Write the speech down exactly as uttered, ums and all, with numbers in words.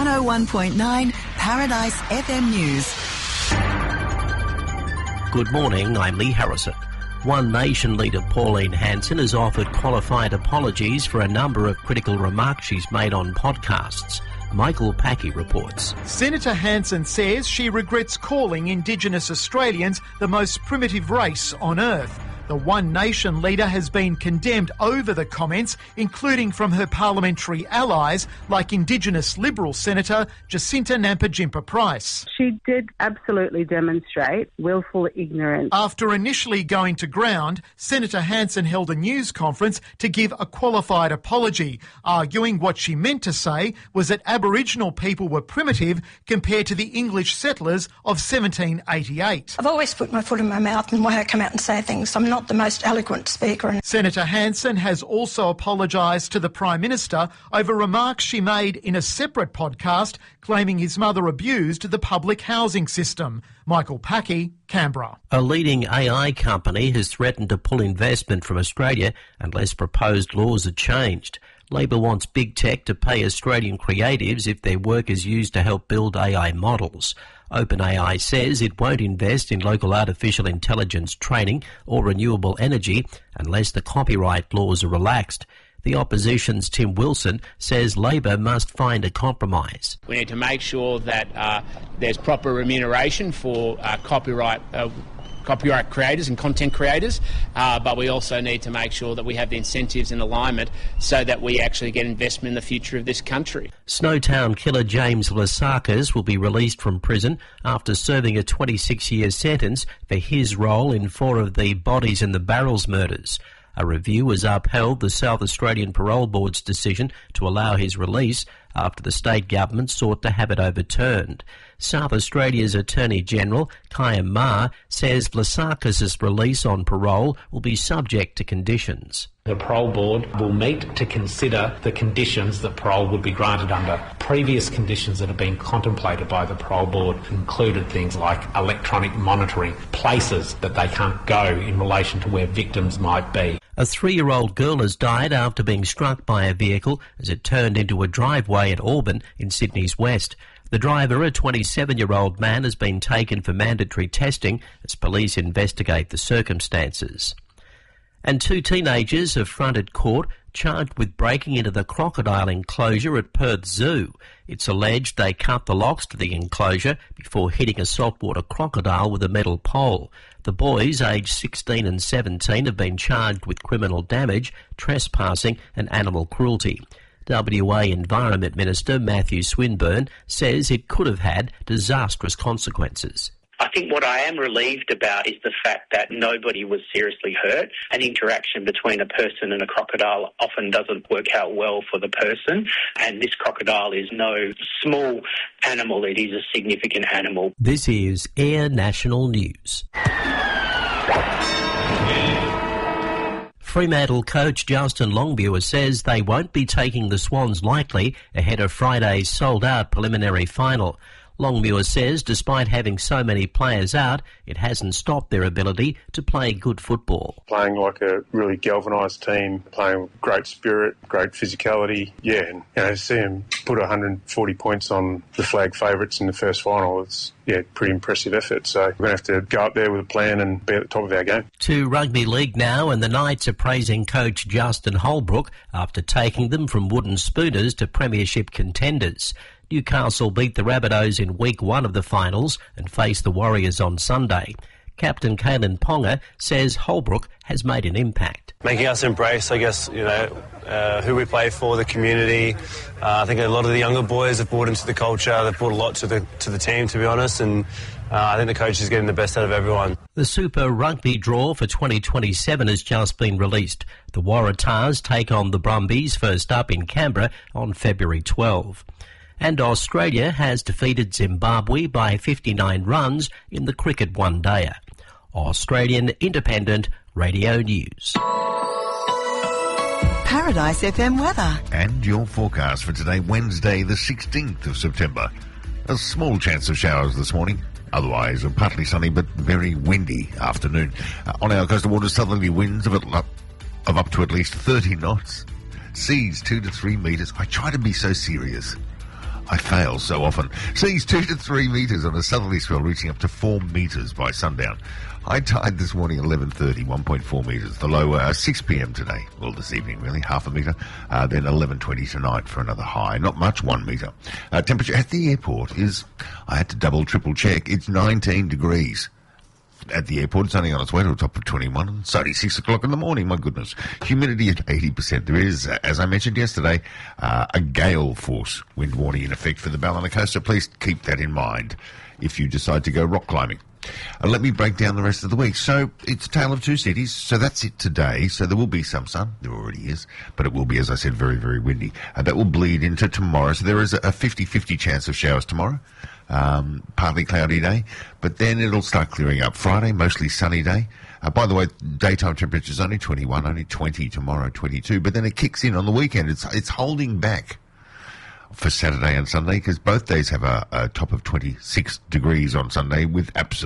one oh one point nine Paradise F M News. Good morning, I'm Lee Harrison. One Nation leader Pauline Hanson has offered qualified apologies for a number of critical remarks she's made on podcasts. Michael Packey reports. Senator Hanson says she regrets calling Indigenous Australians the most primitive race on earth. The One Nation leader has been condemned over the comments, including from her parliamentary allies like Indigenous Liberal Senator Jacinta Nampijinpa-Price. She did absolutely demonstrate willful ignorance. After initially going to ground, Senator Hanson held a news conference to give a qualified apology, arguing what she meant to say was that Aboriginal people were primitive compared to the English settlers of seventeen eighty-eight. I've always put my foot in my mouth in the way I come out and say things. I'm not the most eloquent speaker. Senator Hanson has also apologised to the Prime Minister over remarks she made in a separate podcast claiming his mother abused the public housing system. Michael Packey, Canberra. A leading A I company has threatened to pull investment from Australia unless proposed laws are changed. Labor wants big tech to pay Australian creatives if their work is used to help build A I models. OpenAI says it won't invest in local artificial intelligence training or renewable energy unless the copyright laws are relaxed. The opposition's Tim Wilson says Labor must find a compromise. We need to make sure that uh, there's proper remuneration for uh, copyright uh, copyright creators and content creators, uh, but we also need to make sure that we have the incentives in alignment so that we actually get investment in the future of this country. Snowtown killer James Lasakis will be released from prison after serving a twenty-six year sentence for his role in four of the Bodies in the Barrels murders. A review has upheld the South Australian Parole Board's decision to allow his release after the state government sought to have it overturned. South Australia's Attorney-General, Kaya Ma, says Lasakis' release on parole will be subject to conditions. The parole board will meet to consider the conditions that parole would be granted under. Previous conditions that have been contemplated by the parole board included things like electronic monitoring, places that they can't go in relation to where victims might be. A three-year-old girl has died after being struck by a vehicle as it turned into a driveway at Auburn in Sydney's west. The driver, a twenty-seven-year-old man, has been taken for mandatory testing as police investigate the circumstances. And two teenagers have fronted court charged with breaking into the crocodile enclosure at Perth Zoo. It's alleged they cut the locks to the enclosure before hitting a saltwater crocodile with a metal pole. The boys, aged sixteen and seventeen, have been charged with criminal damage, trespassing and animal cruelty. W A Environment Minister Matthew Swinburne says it could have had disastrous consequences. I think what I am relieved about is the fact that nobody was seriously hurt. An interaction between a person and a crocodile often doesn't work out well for the person, and this crocodile is no small animal, it is a significant animal. This is Air National News. Fremantle coach Justin Longmuir says they won't be taking the Swans lightly ahead of Friday's sold-out preliminary final. Longmuir says despite having so many players out, it hasn't stopped their ability to play good football. Playing like a really galvanised team, playing with great spirit, great physicality. Yeah, and you know, see them put one hundred forty points on the flag favourites in the first final. It's yeah, pretty impressive effort. So we're going to have to go up there with a plan and be at the top of our game. To rugby league now, and the Knights are praising coach Justin Holbrook after taking them from wooden spooners to premiership contenders. Newcastle beat the Rabbitohs in week one of the finals and face the Warriors on Sunday. Captain Kalen Ponga says Holbrook has made an impact. Making us embrace, I guess, you know, uh, who we play for, the community. Uh, I think a lot of the younger boys have brought into the culture. They've brought a lot to the to the team, to be honest, and uh, I think the coach is getting the best out of everyone. The Super Rugby draw for twenty twenty-seven has just been released. The Waratahs take on the Brumbies first up in Canberra on February twelfth. And Australia has defeated Zimbabwe by fifty-nine runs in the cricket one-dayer. Australian Independent Radio News. Paradise F M weather. And your forecast for today, Wednesday the sixteenth of September. A small chance of showers this morning. Otherwise, a partly sunny but very windy afternoon. Uh, on our coastal waters, southerly winds of, up, of up to at least thirty knots. Seas two to three metres. I try to be so serious. I fail so often. Seas two to three metres on a southerly swell, reaching up to four metres by sundown. High tide this morning, eleven thirty, one point four metres. The low, uh, six p.m. today. Well, this evening, really, half a metre. Uh, then eleven twenty tonight for another high. Not much, one metre. Uh, temperature at the airport is, I had to double, triple check, it's nineteen degrees. At the airport, it's only on its way to a top of twenty-one. It's only six o'clock in the morning, my goodness. Humidity at eighty percent. There is, uh, as I mentioned yesterday, uh, a gale force wind warning in effect for the Ballina Coast, so please keep that in mind if you decide to go rock climbing. Uh, let me break down the rest of the week. So it's a tale of two cities. So that's it today. So there will be some sun. There already is. But it will be, as I said, very, very windy. Uh, that will bleed into tomorrow. So there is a fifty-fifty chance of showers tomorrow. Um, partly cloudy day. But then it'll start clearing up. Friday, mostly sunny day. Uh, by the way, daytime temperature's only twenty-one, only twenty tomorrow, twenty-two. But then it kicks in on the weekend. It's, it's holding back for Saturday and Sunday because both days have a, a top of twenty-six degrees on Sunday with absolute